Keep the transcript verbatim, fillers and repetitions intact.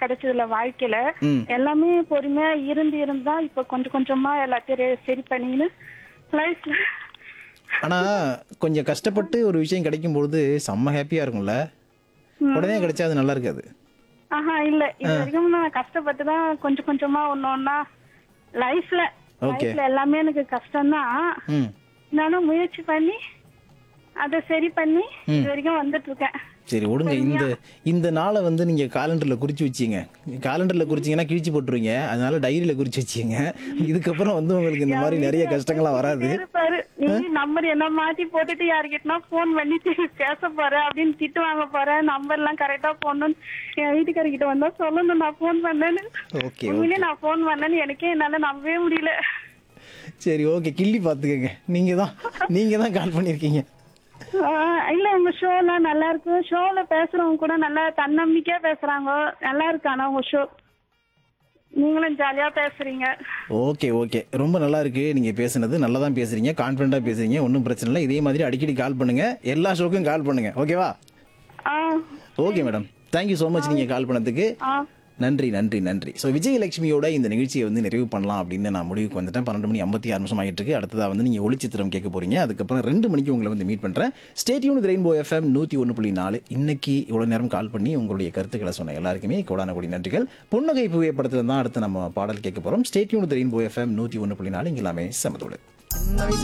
கிடைச்சதுல வாழ்க்கையில. ம். எல்லாமே பொறுமையா இருந்து இருந்தா இப்ப கொஞ்சம் கொஞ்சமா எல்லாத்தையும் ரெ- சரி பண்ணின்னு லைஃப்ல. ஆனா கொஞ்சம் கஷ்டப்பட்டு ஒரு விஷயம் கிடைக்கும் பொழுது செம்ம ஹாப்பியா இருக்கும்ல. உடனே கிடைச்சா அது நல்லா இருக்காது. ஆஹா இல்ல, இது வரைக்கும் நான் கஷ்டப்பட்டு தான் கொஞ்சம் கொஞ்சமா ஒண்ணு ஒண்ணா லைஃப்ல Okay. லைஃப்ல எல்லாமே எனக்கு கஷ்டம்தான். ம். நானும் முயற்சி பண்ணி அதை சரி பண்ணி இது வரைக்கும் வந்துட்டு இருக்கேன். சரி விடுங்க. இந்த இந்த நாளை வந்து நீங்க காலண்டர்ல குறிச்சு வச்சீங்க. காலண்டர்ல குறிச்சீங்கன்னா கிழிச்சு போட்டுருவீங்க. அதனால டைரியில குறிச்சு வச்சீங்க. இதுக்கப்புறம் வந்து உங்களுக்கு இந்த மாதிரி நிறைய கஷ்டங்கள்லாம் வராது. இருப்பாரு, நீ நம்பர் என்ன மாத்தி போட்டுட்டு யாருக்கிட்டனா போன் பண்ணி பேச போற அப்படின்னு திட்டு வாங்க போற, நம்பர் எல்லாம் கரெக்டா போடணும். என் வீட்டுக்காரர்கிட்ட வந்தா சொல்லணும் நான் போன் பண்ணேன்னு. ஓகே உண்மையிலே நான் போன் பண்ணேன்னு எனக்கே என்னால நம்பவே முடியல. சரி ஓகே. கிள்ளி பார்த்துக்கங்க. நீங்க தான் நீங்க தான் கால் பண்ணியிருக்கீங்க. ஆஹ் இல்ல, உங்க ஷோ எல்லாம் நல்லா இருக்கு. ஷோல பேசுறவங்க கூட நல்லா தன்னம்பிக்கையா பேசுறாங்க. நல்லா இருக்கு. ஆனா உங்க ஷோ நீங்களும் ஜாலியா பேசுறீங்க. Okay okay. ரொம்ப நல்லா இருக்கு நீங்க பேசுனது. நல்லா தான் பேசுறீங்க. கான்ஃபிடண்டா பேசுறீங்க. ஒன்றும் பிரச்சனை இல்லை. இதே மாதிரி அடிக்கடி கால் பண்ணுங்க. எல்லா ஷோக்கும் கால் பண்ணுங்க. ஓகேவா? ஆஹ் okay madam. Thank you so much நீங்க கால் பண்ணதுக்கு. ஆஹ் நன்றி நன்றி நன்றி. ஸோ விஜயலட்சுமியோட இந்த நிகழ்ச்சியை வந்து நிறைவு பண்ணலாம் அப்படின்னு நான் முடிவுக்கு வந்துட்டேன். பன்னெண்டு மணி ஐம்பத்தி ஆறு நிமிஷம் ஆகிட்டு இருக்கு. அடுத்ததாக வந்து நீங்கள் ஒளிச்சித்திரம் கேட்க போறீங்க. அதுக்கப்புறம் ரெண்டு மணிக்கு உங்களை வந்து மீட் பண்ணுறேன். ஸ்டேட்யூன் ரெயின்போ எஃப்எம் நூற்றி ஒன்று புள்ளி நாலு. இன்னைக்கு இவ்வளோ நேரம் கால் பண்ணி உங்களுடைய கருத்துக்களை சொன்ன எல்லாருக்குமே கோடான கோடி நன்றிகள். புன்னகை புகைப்படத்தில் தான் அடுத்து நம்ம பாடல் கேட்க போகிறோம். ஸ்டேட்யூன் ரெயின்போ எஃப்எம் நூற்றி ஒன்று புள்ளி நாலு. இங்கே எல்லாமே சமத்தோடு.